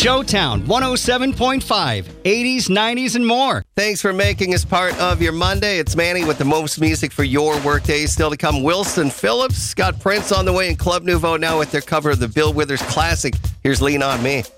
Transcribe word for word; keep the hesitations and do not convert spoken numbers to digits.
Showtown one oh seven point five, eighties, nineties, and more. Thanks for making us part of your Monday. It's Manny with the most music for your workday. Still to come, Wilson Phillips. Got Prince on the way, and Club Nouveau now with their cover of the Bill Withers classic. Here's Lean On Me.